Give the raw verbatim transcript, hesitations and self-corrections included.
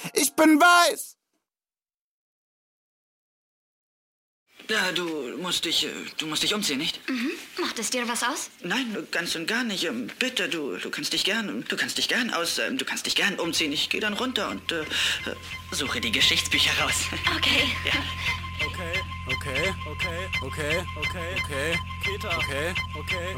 Ich bin weiß. Ja, du musst dich, du musst dich umziehen, nicht? Mhm. Macht es dir was aus? Nein, ganz und gar nicht. Bitte, du, du kannst dich gern, du kannst dich gern aus, du kannst dich gern umziehen. Ich gehe dann runter und äh, suche die Geschichtsbücher raus. Okay. Ja. Okay, okay, okay, okay, okay, okay, Peter, okay, okay.